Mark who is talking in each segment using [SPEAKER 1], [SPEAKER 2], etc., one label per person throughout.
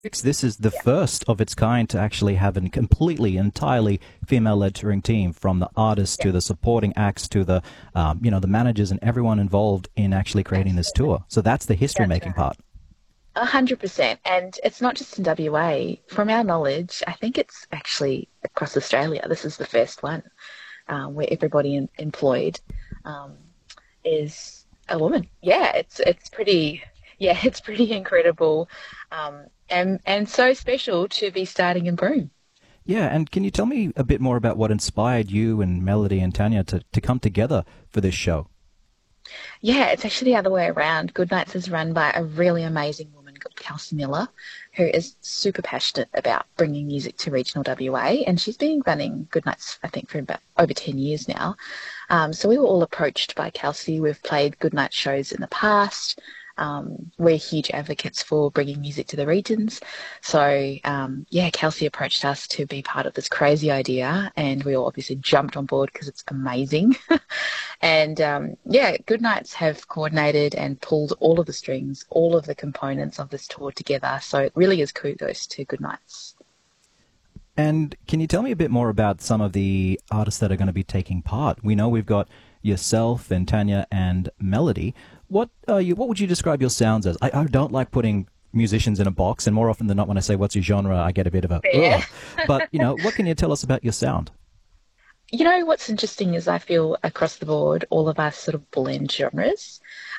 [SPEAKER 1] This is the
[SPEAKER 2] Yeah,
[SPEAKER 1] first of its kind to actually have a completely, entirely female-led touring team, from the artists
[SPEAKER 2] yeah,
[SPEAKER 1] to the supporting acts to the, the managers and everyone involved in actually creating this
[SPEAKER 2] absolutely.
[SPEAKER 1] tour. So that's the
[SPEAKER 2] That's
[SPEAKER 1] history-making
[SPEAKER 2] right.
[SPEAKER 1] part.
[SPEAKER 2] 100%. And it's not just in WA. From our knowledge, I think it's actually across Australia. This is the first one where everybody employed um, is a woman. Yeah, it's pretty. Yeah, it's pretty incredible, and so special to be starting in Broome.
[SPEAKER 1] Yeah, and can you tell me a bit more about what inspired you and Melody and Tanya to come together for this show?
[SPEAKER 2] Yeah, it's actually the other way around. Goodnights is run by a really amazing woman called Kelsey Miller, who is super passionate about bringing music to regional WA, and she's been running Goodnights, I think, for about over 10 years now. So we were all approached by Kelsey. We've played Goodnight shows in the past. We're huge advocates for bringing music to the regions. So, yeah, Kelsey approached us to be part of this crazy idea, and we all obviously jumped on board because it's amazing. And yeah, Goodnights have coordinated and pulled all of the strings, all of the components of this tour together. So it really is kudos to Goodnights.
[SPEAKER 1] And can you tell me a bit more about some of the artists that are going to be taking part? We know we've got yourself and Tanya and Melody. What would you describe your sounds as? I don't like putting musicians in a box, and more often than not, when I say what's your genre, I get a bit of a
[SPEAKER 2] Fair.
[SPEAKER 1] ugh. But what can you tell us about your sound?
[SPEAKER 2] You know, what's interesting is I feel across the board, all of us sort of blend genres.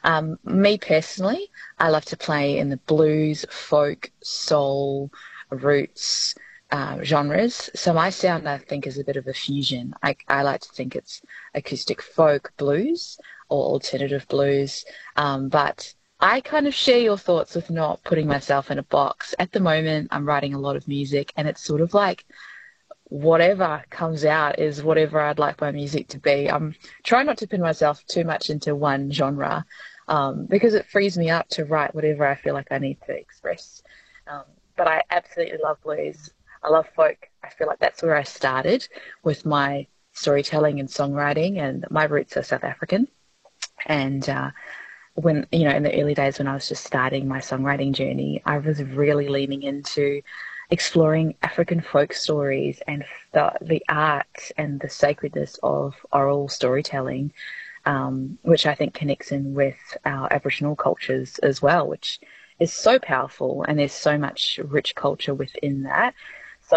[SPEAKER 2] Me personally, I love to play in the blues, folk, soul, roots genres. So my sound, I think, is a bit of a fusion. I like to think it's acoustic folk blues or alternative blues. But I kind of share your thoughts with not putting myself in a box. At the moment, I'm writing a lot of music, and it's sort of like whatever comes out is whatever I'd like my music to be. I'm trying not to pin myself too much into one genre because it frees me up to write whatever I feel like I need to express. Um, but I absolutely love blues. I love folk. I feel like that's where I started with my storytelling and songwriting, and my roots are South African. And when, in the early days when I was just starting my songwriting journey, I was really leaning into exploring African folk stories and the art and the sacredness of oral storytelling, which I think connects in with our Aboriginal cultures as well, which is so powerful, and there's so much rich culture within that. So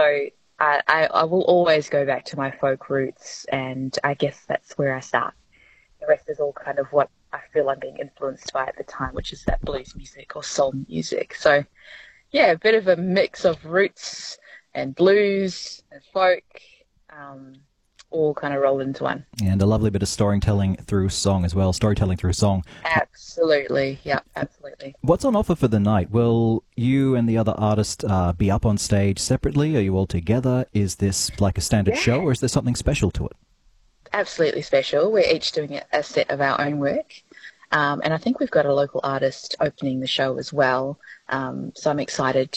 [SPEAKER 2] I will always go back to my folk roots, and I guess that's where I start. The rest is all kind of what I feel I'm being influenced by at the time, which is that blues music or soul music. So yeah, a bit of a mix of roots and blues and folk, um, all kind of rolled into one.
[SPEAKER 1] And a lovely bit of storytelling through song as well. Storytelling through song.
[SPEAKER 2] Absolutely, yeah, absolutely.
[SPEAKER 1] What's on offer for the night? Will you and the other artist be up on stage separately? Are you all together? Is this like a standard show,
[SPEAKER 2] Yeah,
[SPEAKER 1] or is there something special to it?
[SPEAKER 2] absolutely special. We're each doing a set of our own work. And I think we've got a local artist opening the show as well. So I'm excited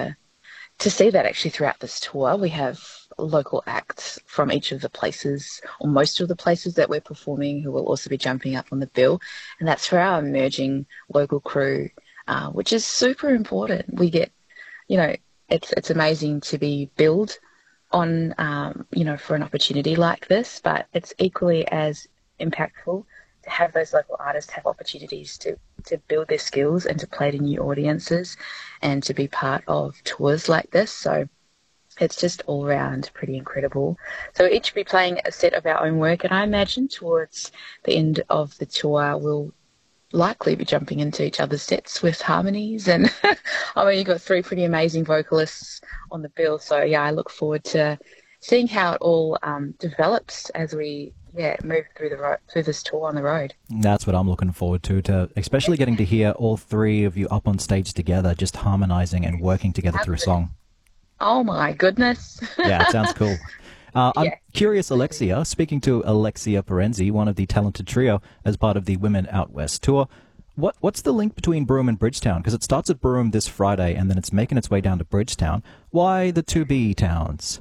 [SPEAKER 2] to see that actually throughout this tour. We have local acts from each of the places, or most of the places that we're performing, who will also be jumping up on the bill. And that's for our emerging local crew, which is super important. We get, you know, it's amazing to be billed on, for an opportunity like this, but it's equally as impactful to have those local artists have opportunities to build their skills and to play to new audiences and to be part of tours like this. So it's just all round pretty incredible. So we'll each be playing a set of our own work, and I imagine towards the end of the tour we'll likely be jumping into each other's sets with harmonies. And I mean, you've got three pretty amazing vocalists on the bill, so yeah, I look forward to seeing how it all develops as we move through through this tour on the road.
[SPEAKER 1] That's what I'm looking forward to especially getting to hear all three of you up on stage together, just harmonizing and working together through song.
[SPEAKER 2] Oh my goodness.
[SPEAKER 1] Yeah, it sounds cool. I'm
[SPEAKER 2] Yeah,
[SPEAKER 1] curious,
[SPEAKER 2] absolutely.
[SPEAKER 1] Alexia, speaking to Alexia Perenzi, one of the talented trio as part of the Women Out West tour. What's the link between Broome and Bridgetown? Because it starts at Broome this Friday and then it's making its way down to Bridgetown. Why the two B towns?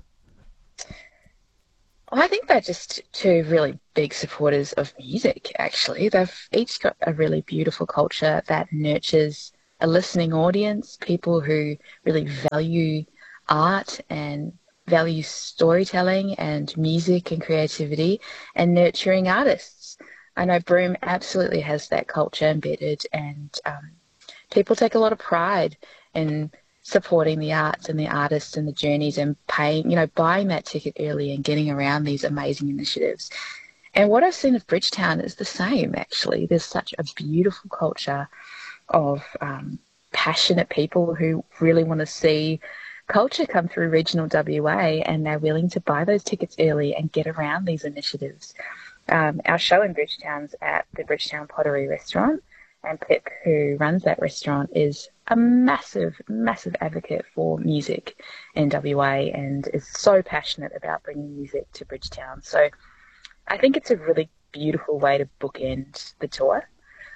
[SPEAKER 2] I think they're just two really big supporters of music, actually. They've each got a really beautiful culture that nurtures, a listening audience, people who really value art and value storytelling and music and creativity and nurturing artists. I know Broome absolutely has that culture embedded, and people take a lot of pride in supporting the arts and the artists and the journeys and paying, buying that ticket early and getting around these amazing initiatives. And what I've seen of Bridgetown is the same, actually. There's such a beautiful culture of passionate people who really want to see culture come through regional WA, and they're willing to buy those tickets early and get around these initiatives. Our show in Bridgetown's at the Bridgetown Pottery Restaurant, and Pip, who runs that restaurant, is a massive, massive advocate for music in WA and is so passionate about bringing music to Bridgetown. So I think it's a really beautiful way to bookend the tour.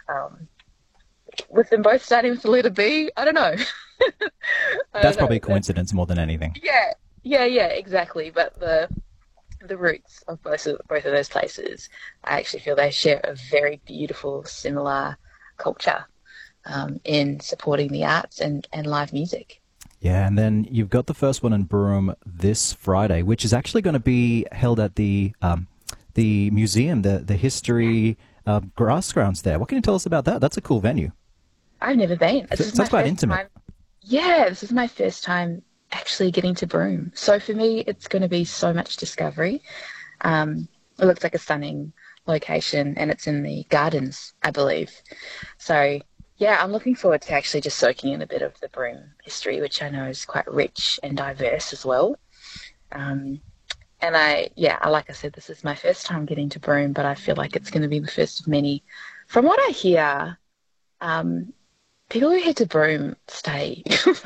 [SPEAKER 2] With them both starting with the letter B, I don't know.
[SPEAKER 1] That's probably a coincidence more than anything.
[SPEAKER 2] Yeah, exactly. But the roots of both of those places, I actually feel they share a very beautiful, similar culture in supporting the arts and live music.
[SPEAKER 1] Yeah, and then you've got the first one in Broome this Friday, which is actually going to be held at the museum, the history grass grounds there. What can you tell us about that? That's a cool venue.
[SPEAKER 2] I've never been.
[SPEAKER 1] Sounds quite intimate.
[SPEAKER 2] Yeah, this is my first time actually getting to Broome. So for me, it's going to be so much discovery. It looks like a stunning location, and it's in the gardens, I believe. So yeah, I'm looking forward to actually just soaking in a bit of the Broome history, which I know is quite rich and diverse as well. And like I said, this is my first time getting to Broome, but I feel like it's going to be the first of many. From what I hear, people who head to Broome stay.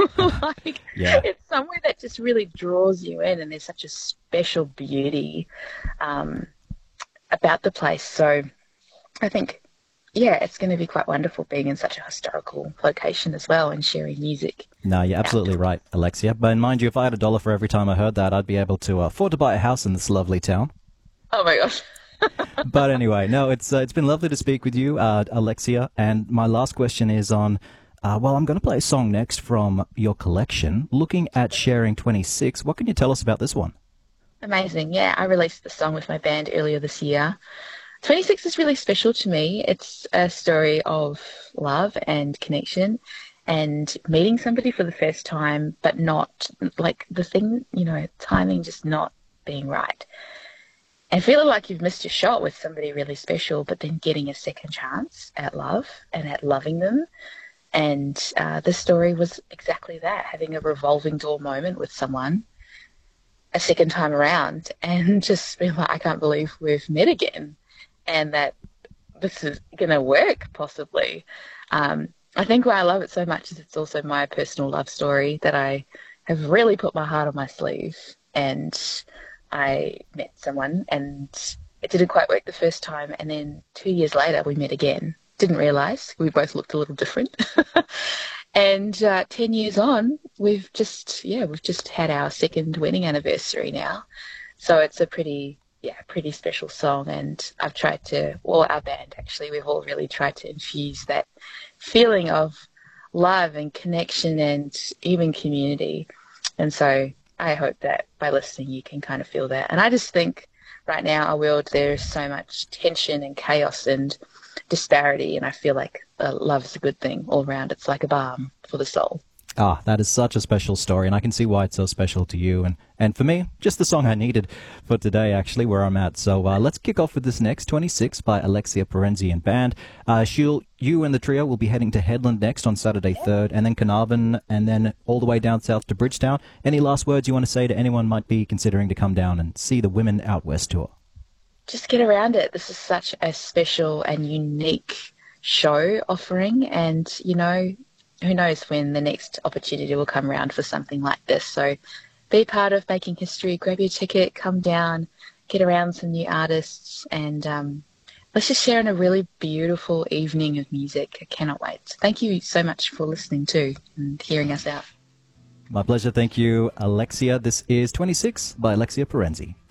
[SPEAKER 2] It's somewhere that just really draws you in, and there's such a special beauty about the place. So I think, it's going to be quite wonderful being in such a historical location as well and sharing music.
[SPEAKER 1] No, you're absolutely right, Alexia. But mind you, if I had $1 for every time I heard that, I'd be able to afford to buy a house in this lovely town.
[SPEAKER 2] Oh my gosh.
[SPEAKER 1] But anyway, no, it's been lovely to speak with you, Alexia. And my last question is on, I'm going to play a song next from your collection. Looking at Sharing 26, what can you tell us about this one?
[SPEAKER 2] Amazing. Yeah, I released the song with my band earlier this year. 26 is really special to me. It's a story of love and connection and meeting somebody for the first time, but not like the thing, timing just not being right. And feeling like you've missed your shot with somebody really special, but then getting a second chance at love and at loving them. And the story was exactly that, having a revolving door moment with someone a second time around and just being like, I can't believe we've met again and that this is going to work possibly. I think why I love it so much is it's also my personal love story that I have really put my heart on my sleeve, and I met someone and it didn't quite work the first time, and then 2 years later we met again. Didn't realise we both looked a little different. And 10 years on, we've just had our second wedding anniversary now. So it's a pretty special song, and I've tried to, our band actually, we've all really tried to infuse that feeling of love and connection and even community. And so I hope that by listening you can kind of feel that. And I just think right now our world, there's so much tension and chaos and disparity, and I feel like love is a good thing all around. It's like a balm for the soul.
[SPEAKER 1] Ah, that is such a special story, and I can see why it's so special to you. And for me, just the song I needed for today, actually, where I'm at. So let's kick off with this next, 26 by Alexia Perenzi and Band. You and the trio will be heading to Headland next on Saturday 3rd, and then Carnarvon, and then all the way down south to Bridgetown. Any last words you want to say to anyone might be considering to come down and see the Women Out West tour?
[SPEAKER 2] Just get around it. This is such a special and unique show offering, and, who knows when the next opportunity will come around for something like this. So be part of making history, grab your ticket, come down, get around some new artists, and let's just share in a really beautiful evening of music. I cannot wait. Thank you so much for listening too and hearing us out.
[SPEAKER 1] My pleasure. Thank you, Alexia. This is 26 by Alexia Perenzi.